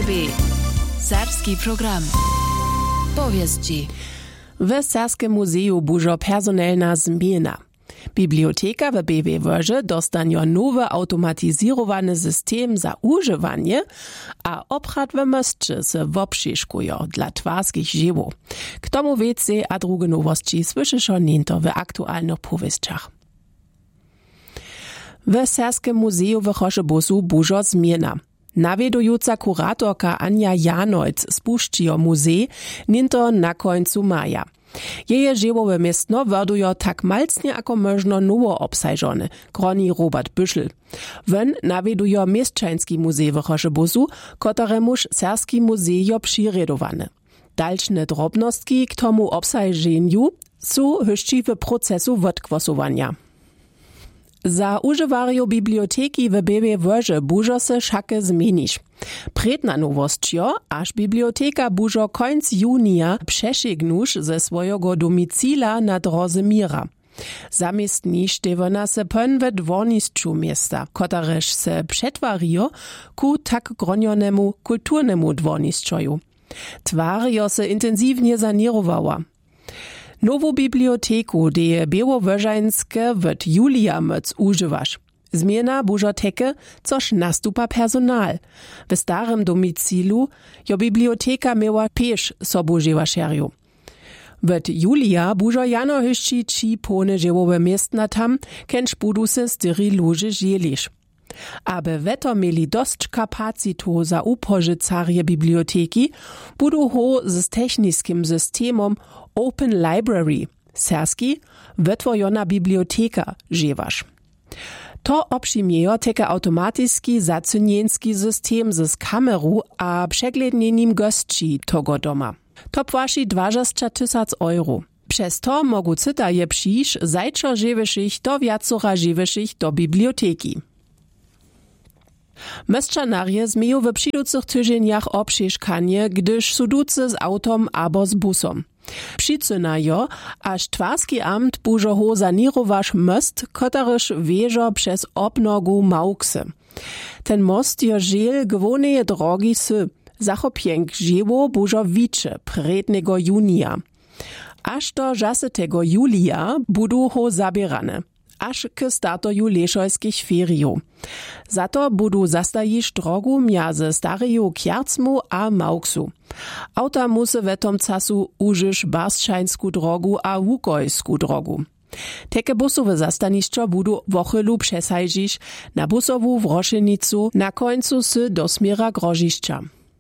RBB. Serbski program. Powieści. W Serskim muzeju bužo personelna zmiena. Biblioteka w BB-Wörze dostanio nowy automatyzirowany system za używanie, a obchad w mostce se wopšiškujo dla twarskich žiwów. K tomu więcej a drugie nowości słyszyszą niento w aktualnych powieściach. W Serskim muzeju w Choszebusu bužo zmiena. Nawiedująca kuratorka Anja Janojc spušćijo muzej niento na końcu maja. Jeje żywowe miestno werdujo tak malcnie ako možno nowo obsajżone, groni Robert Büschel. Wön nawiedujo mieszczański muzej w Choszebusu, kotoremuż Serski muzej jo přiredowane. Dalszne drobnostki k tomu obsajženju su hyšći w procesu wodkwosowania. Za używarjo biblioteki w BB-Wörze bužo se šake zmieniš. Predna nowostjo, aż biblioteka bužo końc junija přešegnuš ze swojego domicila na drodze Mira. Zamiestniš devona se pön w dwornisču miesta, kotarež se přetwarijo ku tak gronjonemu kulturnemu dwornisčoju. Twarjo se intensivnie sanirowała. Nowu biblioteku, deje Białowieżańskie wot julija móc używasz. Zmiena bužo teke, což nastupa personal. W starym domicilu jo biblioteka miała peš sobu żywašerju. Wot julija bužo jano hyšći či pone żywowe miestna tam, kenč budu se styri lože želiš. Aby weto mieli dość kapacitu za upożycarje biblioteki, budu ho z techniskim systemom Open Library, serski, wytwojona biblioteka, żywasz. To obszimiejo teke automatyski zacynienski system z kameru a przeglednjenim gości togo doma. To płaci 20 000 euro. Przez to mogu cytaje przyjść zajczo żywyszych do wiacora żywyszych do biblioteki. Meszczanarje zmieją w przyducych tydzieniach obšiškanie, gdyż suducy z autom abo z busom. Přicynajo, aż twarski amt bužo ho sanirowaš most, kotaryż wieżo przez obnogu Mauksy. Ten most jo żel gwoneje drogi sy, zachopienk żywo bužo wicze prednego junija. Aż do żasetego julija budu ho zabierane. Aż k startoju lešojskich feriów. Za to budu zastajiš drogu mjaze stareju Kjercmu a Mauksu. Auta musy w tom casu użysz Barszczańsku drogu a Łukojsku drogu. Teke busowe zastanišćo budu wochylu przesajžiš na busowu wrošenicu na końcu sy do smiera Grožišća.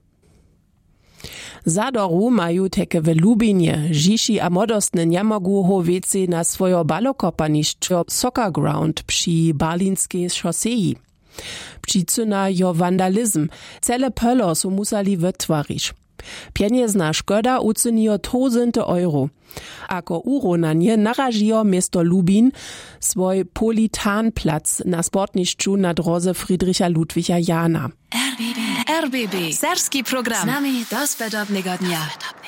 Zadoru maju teke w Lubinie, Žiši a modostne njamogu ho wece na swojo balokopanišćo Soccer Ground przy Berlinskiej szosei. Přicyna jo vandalizm, cele pölo su musali wytwariš. Pieniezna szkoda ucenijo 1000 euro. Ako uronanje naražijo miesto Lubin svoj Politanplatz na sportnišću na drodze Friedricha Ludwiga Jana. RBB. Serbski program. Z nami do svedobnego dnia.